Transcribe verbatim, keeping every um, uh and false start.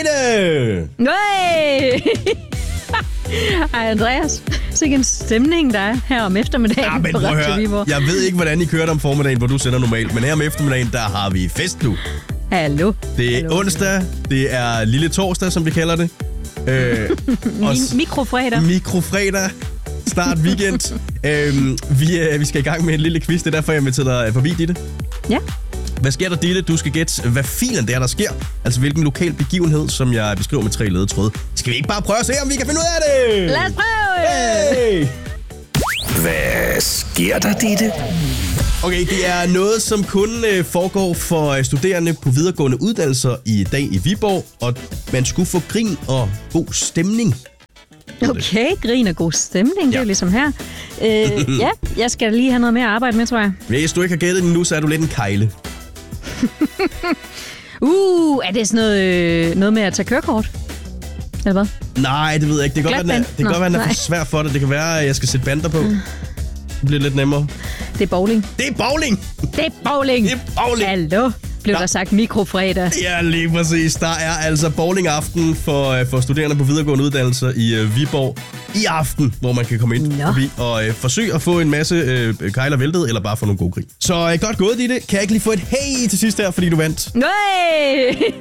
Ditte! Nej! Hej Andreas. Så ikke en stemning, der er her om eftermiddagen Ja, men på prøv at Radio høre. Viborg. Jeg ved ikke, hvordan I kører om formiddagen, hvor du sender normalt, men her om eftermiddagen, der har vi fest nu. Hallo. Det er Hallo. onsdag, det er lille torsdag, som vi kalder det. Øh, og Min- mikrofredag. Mikrofredag. Snart weekend. øhm, vi, øh, vi skal i gang med en lille quiz, det er derfor, jeg vil tage dig forbi, Ditte. Ja. Hvad sker der, Ditte? Du skal gætte, hvad filen det er, der sker. Altså, hvilken lokal begivenhed, som jeg beskriver med tre ledetråde. Skal vi ikke bare prøve at se, om vi kan finde ud af det? Lad os prøve! Hey! Hvad sker der, Ditte? Okay, det er noget, som kun øh, foregår for øh, studerende på videregående uddannelser i dag i Viborg, og man skulle få grin og god stemning. Okay, grin og god stemning, ja. Det er jo ligesom her. Øh, ja, jeg skal lige have noget mere at arbejde med, tror jeg. Hvis du ikke har gættet den nu, så er du lidt en kejle. Uh, er det sådan noget, øh, noget med at tage kørekort? Eller hvad? Nej, det ved jeg ikke. Det kan godt være, den er, det kan Nå, godt være, den er nej. for svær for dig. Det kan være, at jeg skal sætte bander på. Det bliver lidt nemmere. Det er bowling. Det er bowling! Det er bowling! Det er bowling! Hallo, blev Ja. der sagt mikrofredag. Ja, lige præcis. Der er altså bowlingaften for, for studerende på videregående uddannelser i uh, Viborg i aften, hvor man kan komme ind Nå. forbi og uh, forsøge at få en masse uh, kejler væltet, eller bare få nogle gode grin. Så uh, godt gået, Ditte. Kan jeg ikke lige få et hey til sidst her, fordi du vandt? Nej!